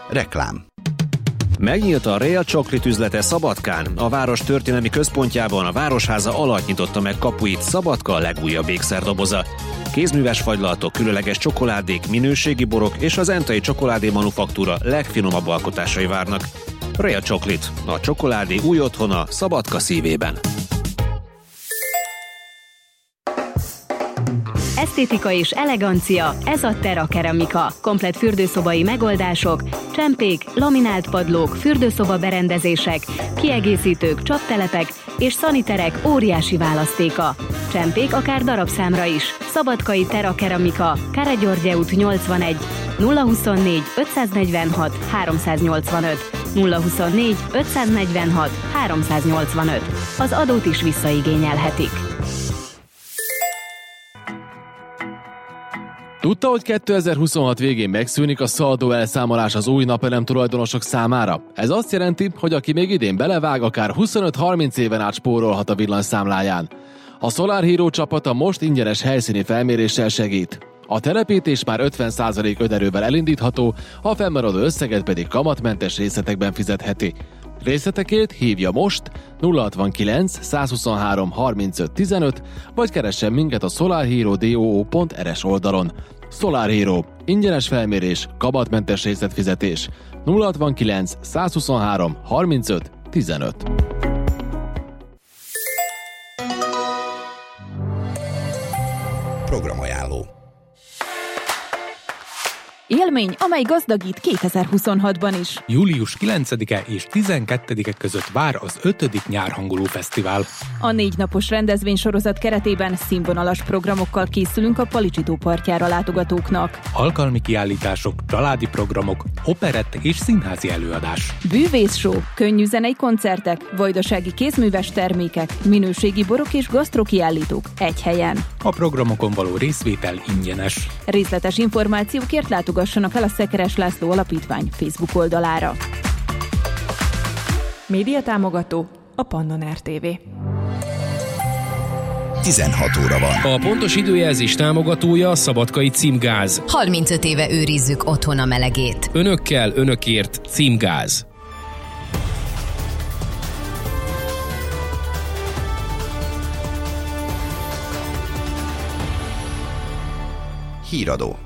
Reklám. Megnyílt a Real Chocolate üzlete Szabadkán. A város történelmi központjában a Városháza alatt nyitotta meg kapuit Szabadka legújabb ékszerdoboza. Kézműves fagylaltok, különleges csokoládék, minőségi borok és az Entai Csokoládé Manufaktúra legfinomabb alkotásai várnak. Real Chocolate, a csokoládé új otthona Szabadka szívében. Esztétika és elegancia, ez a Terra Keramika. Komplett fürdőszobai megoldások, csempék, laminált padlók, fürdőszoba berendezések, kiegészítők, csaptelepek és szaniterek óriási választéka. Csempék akár darabszámra is. Szabadkai Terra Keramika, Káregyörgye út 81, 024 546 385, 024 546 385. Az adót is visszaigényelhetik. Tudta, hogy 2026 végén megszűnik a szaldó elszámolás az új napelem tulajdonosok számára? Ez azt jelenti, hogy aki még idén belevág, akár 25-30 éven át spórolhat a villanyszámláján. A Solar Hero csapata most ingyenes helyszíni felméréssel segít. A telepítés már 50% önerővel elindítható, a fennmaradó összeget pedig kamatmentes részletekben fizetheti. Részletekért hívja most 069 123 35 15, vagy keressen minket a solarhero.do.rs oldalon. Solar Hero. Ingyenes felmérés, kamatmentes részletfizetés. 069 123 35 15. Programajánló. Élmény, amely gazdagít 2026-ban is. Július 9-e és 12-e között vár az 5. Nyárhanguló Fesztivál. A 4 napos rendezvénysorozat keretében színvonalas programokkal készülünk a Palicsitó partjára látogatóknak. Alkalmi kiállítások, családi programok, operett és színházi előadás. Bűvészshow, könnyű zenei koncertek, vajdasági kézműves termékek, minőségi borok és gasztrokiállítók egy helyen. A programokon való részvétel ingyenes. Részletes információkért látogassanak el a Szekeres László Alapítvány Facebook oldalára. Média támogató a Pannon RTV. 16 óra van. A pontos időjelzés támogatója a Szabadkai Címgáz. 35 éve őrizzük otthon a melegét. Önökkel, önökért Címgáz. Híradó.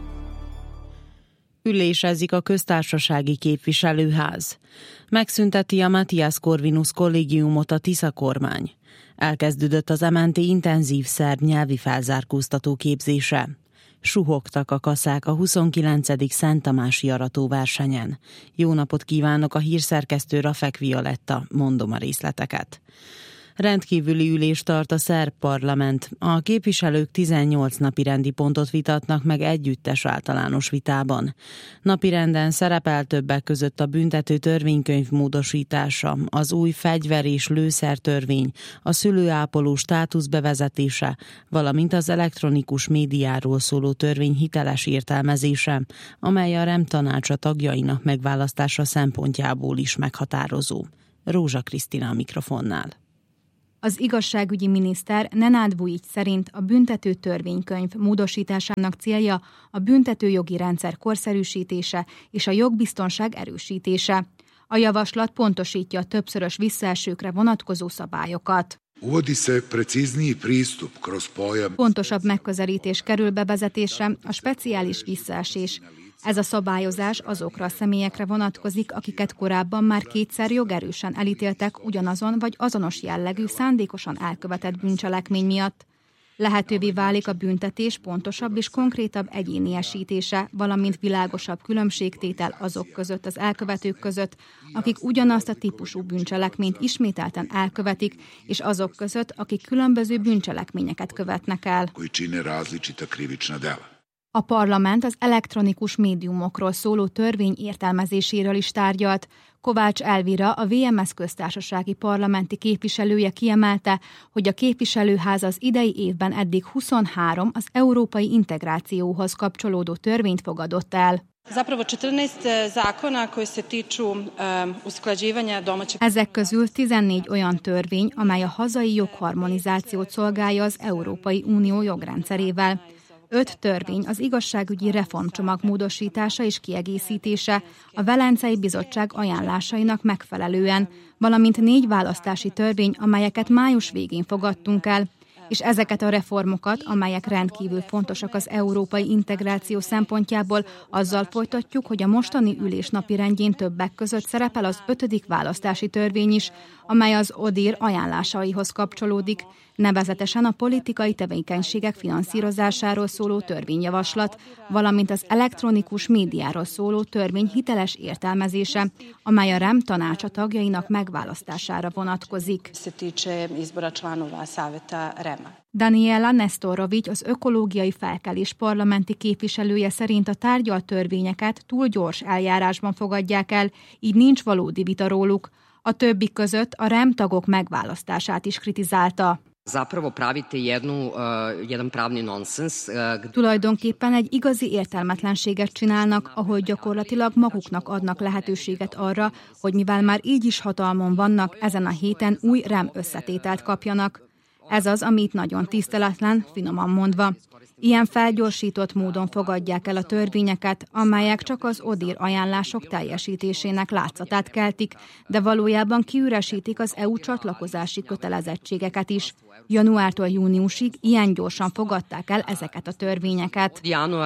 Ülésezik a köztársasági képviselőház. Megszünteti a Matthias Corvinus kollégiumot a Tisza kormány. Elkezdődött az MNT intenzív szerb nyelvi felzárkóztató képzése. Suhogtak a kaszák a 29. Szent Tamási aratóversenyen. Jó napot kívánok, a hírszerkesztő Rafek Violetta, mondom a részleteket. Rendkívüli ülést tart a szerb parlament. A képviselők 18 napirendi pontot vitatnak meg együttes általános vitában. Napirenden szerepel többek között a büntető törvénykönyv módosítása, az új fegyver- és lőszertörvény, a szülőápoló státusz bevezetése, valamint az elektronikus médiáról szóló törvény hiteles értelmezése, amely a REM tanácsa tagjainak megválasztása szempontjából is meghatározó. Rózsa Krisztina a mikrofonnál. Az igazságügyi miniszter Nenad Vujic szerint a büntető törvénykönyv módosításának célja a büntetőjogi rendszer korszerűsítése és a jogbiztonság erősítése. A javaslat pontosítja a többszörös visszaesőkre vonatkozó szabályokat. Pontosabb megközelítés kerül bevezetésre a speciális visszaesés. Ez a szabályozás azokra a személyekre vonatkozik, akiket korábban már kétszer jogerősen elítéltek ugyanazon vagy azonos jellegű, szándékosan elkövetett bűncselekmény miatt. Lehetővé válik a büntetés pontosabb és konkrétabb egyéniesítése, valamint világosabb különbségtétel azok között, az elkövetők között, akik ugyanazt a típusú bűncselekményt ismételten elkövetik, és azok között, akik különböző bűncselekményeket követnek el. A parlament az elektronikus médiumokról szóló törvény értelmezéséről is tárgyalt. Kovács Elvira, a VMS köztársasági parlamenti képviselője kiemelte, hogy a képviselőház az idei évben eddig 23 az európai integrációhoz kapcsolódó törvényt fogadott el. Ezek közül 14 olyan törvény, amely a hazai jogharmonizációt szolgálja az Európai Unió jogrendszerével. 5 törvény, az igazságügyi reformcsomag módosítása és kiegészítése a Velencei Bizottság ajánlásainak megfelelően, valamint 4 választási törvény, amelyeket május végén fogadtunk el, és ezeket a reformokat, amelyek rendkívül fontosak az európai integráció szempontjából, azzal folytatjuk, hogy a mostani ülés napirendjén többek között szerepel az 5. választási törvény is, amely az ODIHR ajánlásaihoz kapcsolódik, nevezetesen a politikai tevékenységek finanszírozásáról szóló törvényjavaslat, valamint az elektronikus médiáról szóló törvény hiteles értelmezése, amely a REM tanácsa tagjainak megválasztására vonatkozik. Daniela Nestorović, az ökológiai felkelés parlamenti képviselője szerint a tárgyalt törvényeket túl gyors eljárásban fogadják el, így nincs valódi vita róluk. A többi között a REM tagok megválasztását is kritizálta. Tulajdonképpen egy igazi értelmetlenséget csinálnak, ahogy gyakorlatilag maguknak adnak lehetőséget arra, hogy mivel már így is hatalmon vannak, ezen a héten új REM összetételt kapjanak. Ez az, amit nagyon tiszteletlen, finoman mondva. Ilyen felgyorsított módon fogadják el a törvényeket, amelyek csak az ODIHR ajánlások teljesítésének látszatát keltik, de valójában kiüresítik az EU csatlakozási kötelezettségeket is. Januártól júniusig ilyen gyorsan fogadták el ezeket a törvényeket.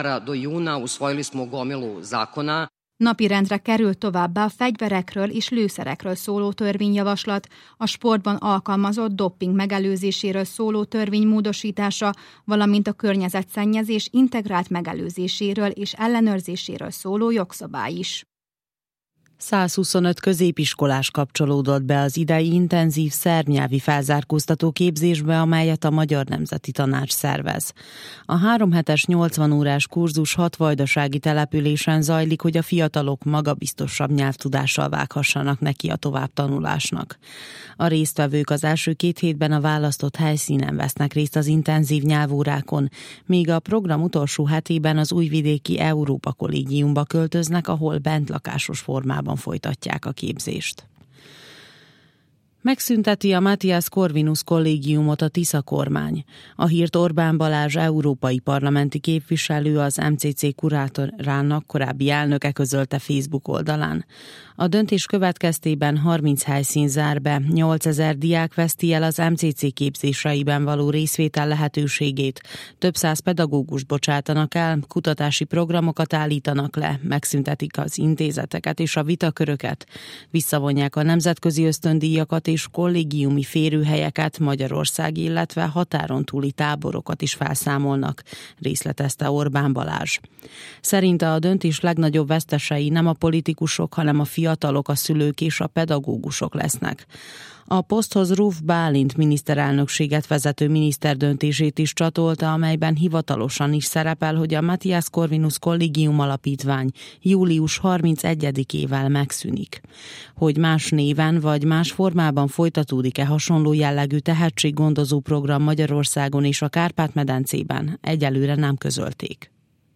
Napirendre került továbbá a fegyverekről és lőszerekről szóló törvényjavaslat, a sportban alkalmazott dopping megelőzéséről szóló törvény módosítása, valamint a környezetszennyezés integrált megelőzéséről és ellenőrzéséről szóló jogszabály is. 125 középiskolás kapcsolódott be az idei intenzív szerbnyelvi felzárkóztató képzésbe, amelyet a Magyar Nemzeti Tanács szervez. A 3 hetes 80 órás kurzus 6 vajdasági településen zajlik, hogy a fiatalok magabiztosabb nyelvtudással vághassanak neki a továbbtanulásnak. A résztvevők az első 2 hétben a választott helyszínen vesznek részt az intenzív nyelvórákon, míg a program utolsó hetében az újvidéki Európa Kollégiumba költöznek, ahol bentlakásos formában folytatják a képzést. Megszünteti a Matthias Corvinus kollégiumot a Tisza kormány. A hírt Orbán Balázs európai parlamenti képviselő, az MCC kurátorának korábbi elnöke közölte Facebook oldalán. A döntés következtében 30 helyszín zár be, 8000 diák veszti el az MCC képzéseiben való részvétel lehetőségét, több száz pedagógus bocsátanak el, kutatási programokat állítanak le, megszüntetik az intézeteket és a vitaköröket, visszavonják a nemzetközi ösztöndíjakat és kollégiumi férőhelyeket, Magyarország, illetve határon túli táborokat is felszámolnak, részletezte Orbán Balázs. Szerinte a döntés legnagyobb vesztesei nem a politikusok, hanem a fiatalok, a szülők és a pedagógusok lesznek. A poszthoz Ruf Bálint miniszterelnökséget vezető miniszter döntését is csatolta, amelyben hivatalosan is szerepel, hogy a Matthias Corvinus Kollégium alapítvány július 31-ével megszűnik. Hogy más néven vagy más formában folytatódik-e hasonló jellegű tehetséggondozó program Magyarországon és a Kárpát-medencében, egyelőre nem közölték.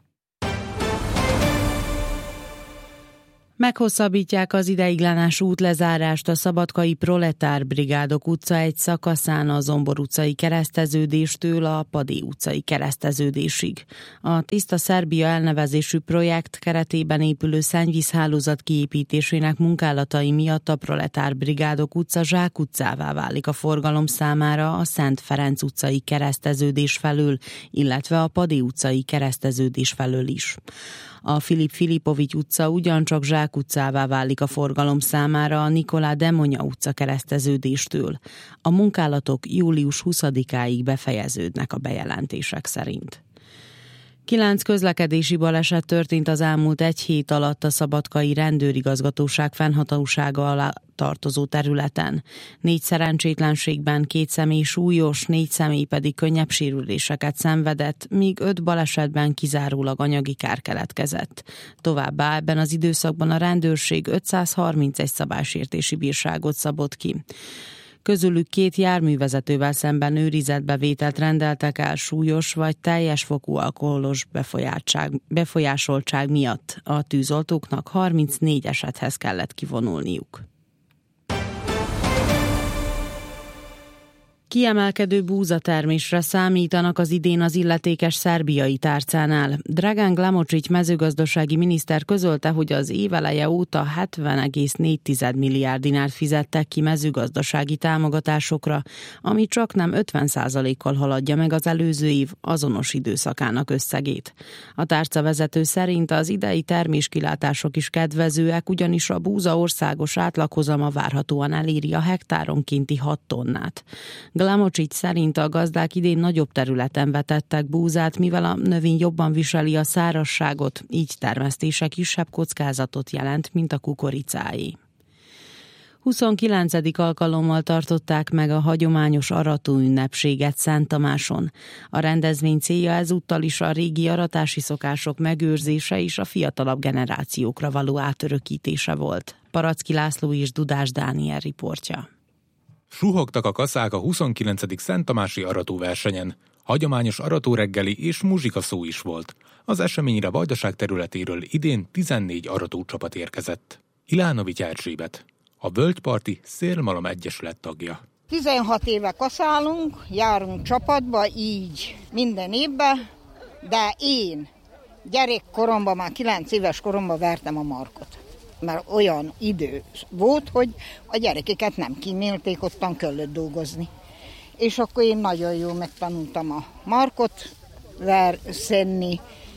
Meghosszabbítják az ideiglenes útlezárást a szabadkai Proletár Brigádok utca egy szakaszán a Zombor utcai kereszteződéstől a Padi utcai kereszteződésig. A Tiszta Szerbia elnevezésű projekt keretében épülő szennyvízhálózat kiépítésének munkálatai miatt a Proletár Brigádok utca Zsák utcává válik a forgalom számára a Szent Ferenc utcai kereszteződés felől, illetve a Padi utcai kereszteződés felől is. A Filip Filipovics utca ugyancsak Zsák utcává válik a forgalom számára a Nikolá Demonya utca kereszteződéstől. A munkálatok július 20-áig befejeződnek a bejelentések szerint. 9 közlekedési baleset történt az elmúlt 1 hét alatt a szabadkai rendőrigazgatóság fennhatósága alá tartozó területen. 4 szerencsétlenségben 2 személy súlyos, 4 személy pedig könnyebb sérüléseket szenvedett, míg 5 balesetben kizárólag anyagi kár keletkezett. Továbbá ebben az időszakban a rendőrség 531 szabálysértési bírságot szabott ki. Közülük 2 járművezetővel szemben őrizetbevételt rendeltek el súlyos vagy teljes fokú alkoholos befolyásoltság miatt. A tűzoltóknak 34 esethez kellett kivonulniuk. Kiemelkedő búzatermésre számítanak az idén az illetékes szerbiai tárcánál. Dragan Glamocsics mezőgazdasági miniszter közölte, hogy az éveleje óta 70,4 milliárd dinárt fizettek ki mezőgazdasági támogatásokra, ami csaknem 50%-kal haladja meg az előző év azonos időszakának összegét. A tárca vezető szerint az idei terméskilátások is kedvezőek, ugyanis a búza országos átlaghozama várhatóan eléri a hektáronkénti 6 tonnát. Glamocsics szerint a gazdák idén nagyobb területen vetettek búzát, mivel a növény jobban viseli a szárazságot, így termesztése kisebb kockázatot jelent, mint a kukoricáé. 29. alkalommal tartották meg a hagyományos aratóünnepséget Szent Tamáson. A rendezvény célja ezúttal is a régi aratási szokások megőrzése és a fiatalabb generációkra való átörökítése volt. Paracki László és Dudás Dániel riportja. Suhogtak a kaszák a 29. Szent Tamási aratóversenyen. Hagyományos aratóreggeli és muzsikaszó is volt. Az eseményre Vajdaság területéről idén 14 aratócsapat érkezett. Ilánovics Erzsébet, a Völgyparti Szélmalom Egyesület tagja. 16 éve kaszálunk, járunk csapatba, így minden évben, de én gyerekkoromban, már 9 éves koromban vertem a markot. Mert olyan idő volt, hogy a gyerekeket nem kímélték, ottan kellett dolgozni. És akkor én nagyon jól megtanultam a markot szedni,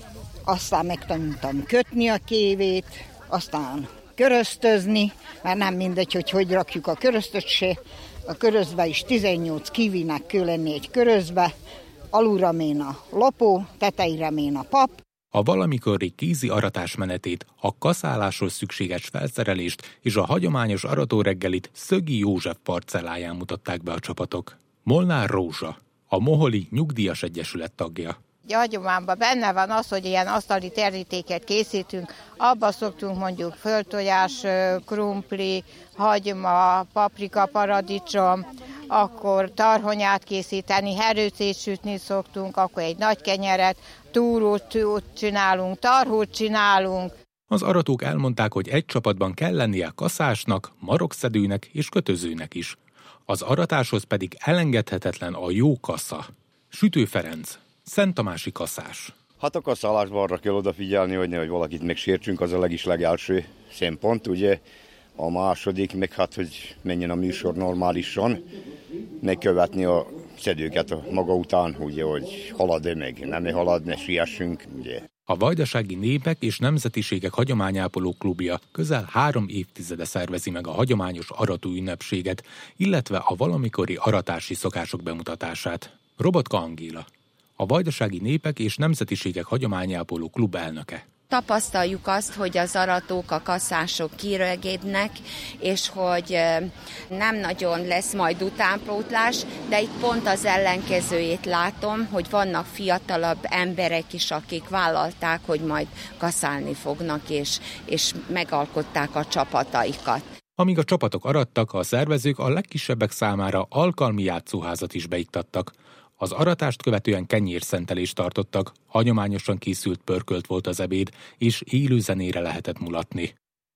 aztán megtanultam kötni a kévét, aztán köröztözni, mert nem mindegy, hogy rakjuk a köröztöt se. A körözbe is 18 kivinek kell lenni egy körözbe, alulra mén a lopó, tetejére mén a pap. A valamikori kézi aratás menetét, a kaszáláshoz szükséges felszerelést és a hagyományos aratóreggelit Szögi József parcelláján mutatták be a csapatok. Molnár Rózsa, a Moholi Nyugdíjas Egyesület tagja. A hagyományban benne van az, hogy ilyen asztali terítéket készítünk, abba szoktunk mondjuk földtojás, krumpli, hagyma, paprika, paradicsom, akkor tarhonyát készíteni, herőcét sütni szoktunk, akkor egy nagy kenyeret, túrót csinálunk, tarhót csinálunk. Az aratók elmondták, hogy egy csapatban kell lennie kaszásnak, marokszedőnek és kötözőnek is. Az aratáshoz pedig elengedhetetlen a jó kasza. Sütő Ferenc, Szent Tamási kaszás. Hát a kaszálásban arra kell odafigyelni, hogy nehogy valakit megsértsünk, az a legelső szempont, ugye. A második meg hát, hogy menjen a műsor normálisan, megkövetni a szedőket a maga után, ugye, hogy halad-e meg, nem halad, ne siessünk, ugye. A Vajdasági Népek és Nemzetiségek Hagyományápoló Klubja közel 3 évtizede szervezi meg a hagyományos aratóünnepséget, illetve a valamikori aratási szokások bemutatását. Robotka Angéla, a Vajdasági Népek és Nemzetiségek Hagyományápoló Klub elnöke. Tapasztaljuk azt, hogy az aratók, a kaszások kirögédnek, és hogy nem nagyon lesz majd utánpótlás, de itt pont az ellenkezőjét látom, hogy vannak fiatalabb emberek is, akik vállalták, hogy majd kaszálni fognak, és megalkották a csapataikat. Amíg a csapatok arattak, a szervezők a legkisebbek számára alkalmi játszóházat is beiktattak. Az aratást követően kenyérszentelést tartottak, hagyományosan készült pörkölt volt az ebéd, és élő zenére lehetett mulatni.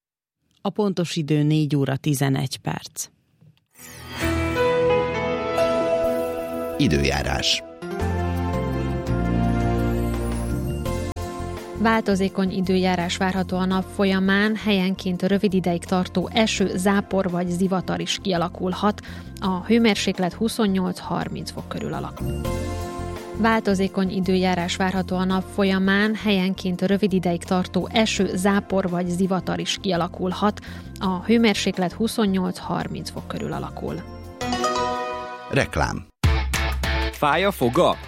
A pontos idő 4 óra 11 perc. Időjárás. Változékony időjárás várható a nap folyamán, helyenként rövid ideig tartó eső, zápor vagy zivatar is kialakulhat. A hőmérséklet 28-30 fok körül alakul. Változékony időjárás várható a nap folyamán, helyenként rövid ideig tartó eső, zápor vagy zivatar is kialakulhat. A hőmérséklet 28-30 fok körül alakul. Reklám. Fáj a foga?